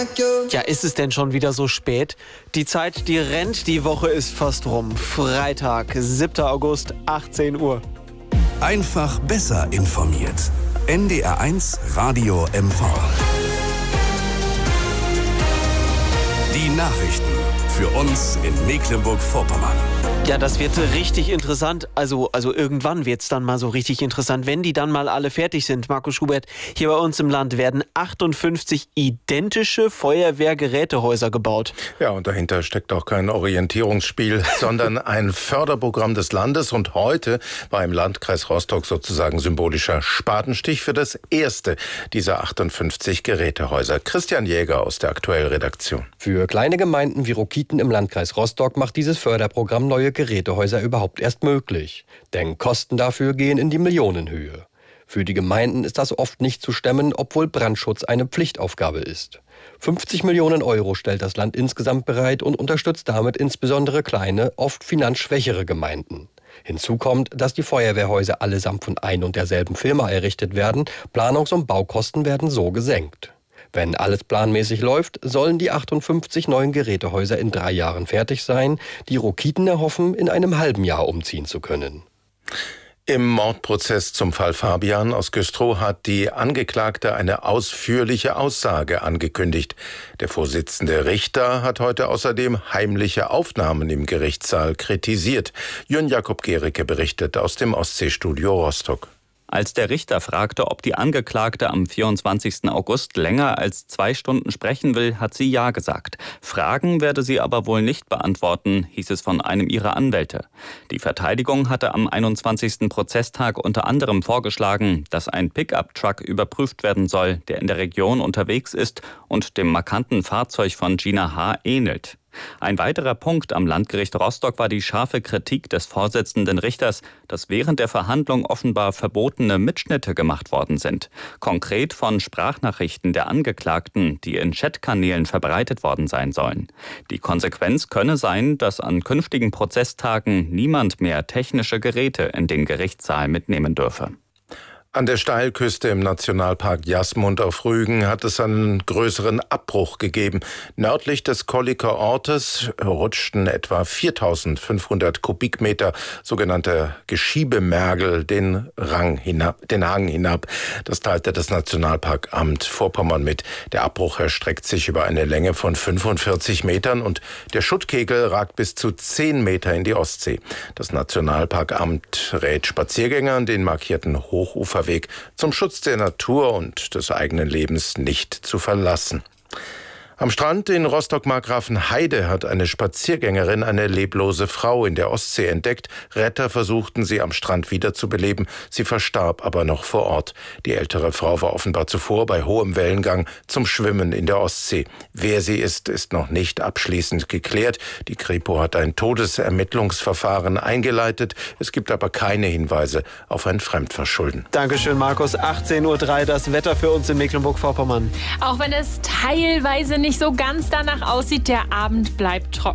Ja, ist es denn schon wieder so spät? Die Zeit, die rennt, die Woche ist fast rum. Freitag, 7. August, 18 Uhr. Einfach besser informiert. NDR1 Radio MV. Die Nachrichten für uns in Mecklenburg-Vorpommern. Ja, das wird richtig interessant. Also irgendwann wird es dann mal so richtig interessant, wenn die dann mal alle fertig sind. Markus Schubert, hier bei uns im Land werden 58 identische Feuerwehrgerätehäuser gebaut. Ja, und dahinter steckt auch kein Orientierungsspiel, sondern ein Förderprogramm des Landes. Und heute war im Landkreis Rostock sozusagen symbolischer Spatenstich für das erste dieser 58 Gerätehäuser. Christian Jäger aus der Aktuell-Redaktion. Für kleine Gemeinden wie Rokiten im Landkreis Rostock macht dieses Förderprogramm neue Gerätehäuser überhaupt erst möglich. Denn Kosten dafür gehen in die Millionenhöhe. Für die Gemeinden ist das oft nicht zu stemmen, obwohl Brandschutz eine Pflichtaufgabe ist. 50 Millionen Euro stellt das Land insgesamt bereit und unterstützt damit insbesondere kleine, oft finanzschwächere Gemeinden. Hinzu kommt, dass die Feuerwehrhäuser allesamt von ein und derselben Firma errichtet werden. Planungs- und Baukosten werden so gesenkt. Wenn alles planmäßig läuft, sollen die 58 neuen Gerätehäuser in 3 Jahren fertig sein. Die Rokiten erhoffen, in einem halben Jahr umziehen zu können. Im Mordprozess zum Fall Fabian aus Güstrow hat die Angeklagte eine ausführliche Aussage angekündigt. Der Vorsitzende Richter hat heute außerdem heimliche Aufnahmen im Gerichtssaal kritisiert. Jürgen Jakob Gericke berichtet aus dem Ostseestudio Rostock. Als der Richter fragte, ob die Angeklagte am 24. August länger als 2 Stunden sprechen will, hat sie ja gesagt. Fragen werde sie aber wohl nicht beantworten, hieß es von einem ihrer Anwälte. Die Verteidigung hatte am 21. Prozesstag unter anderem vorgeschlagen, dass ein Pickup-Truck überprüft werden soll, der in der Region unterwegs ist und dem markanten Fahrzeug von Gina H. ähnelt. Ein weiterer Punkt am Landgericht Rostock war die scharfe Kritik des Vorsitzenden Richters, dass während der Verhandlung offenbar verbotene Mitschnitte gemacht worden sind. Konkret von Sprachnachrichten der Angeklagten, die in Chatkanälen verbreitet worden sein sollen. Die Konsequenz könne sein, dass an künftigen Prozesstagen niemand mehr technische Geräte in den Gerichtssaal mitnehmen dürfe. An der Steilküste im Nationalpark Jasmund auf Rügen hat es einen größeren Abbruch gegeben. Nördlich des Kolliker Ortes rutschten etwa 4.500 Kubikmeter sogenannte Geschiebemergel den Hang hinab. Das teilte das Nationalparkamt Vorpommern mit. Der Abbruch erstreckt sich über eine Länge von 45 Metern und der Schuttkegel ragt bis zu 10 Meter in die Ostsee. Das Nationalparkamt rät Spaziergängern, den markierten Hochuferweg zum Schutz der Natur und des eigenen Lebens nicht zu verlassen. Am Strand in Rostock-Markgrafenheide hat eine Spaziergängerin eine leblose Frau in der Ostsee entdeckt. Retter versuchten sie am Strand wiederzubeleben. Sie verstarb aber noch vor Ort. Die ältere Frau war offenbar zuvor bei hohem Wellengang zum Schwimmen in der Ostsee. Wer sie ist, ist noch nicht abschließend geklärt. Die Kripo hat ein Todesermittlungsverfahren eingeleitet. Es gibt aber keine Hinweise auf ein Fremdverschulden. Dankeschön, Markus. 18:03 Uhr, das Wetter für uns in Mecklenburg-Vorpommern. Auch wenn es teilweise nicht so ganz danach aussieht, der Abend bleibt trocken.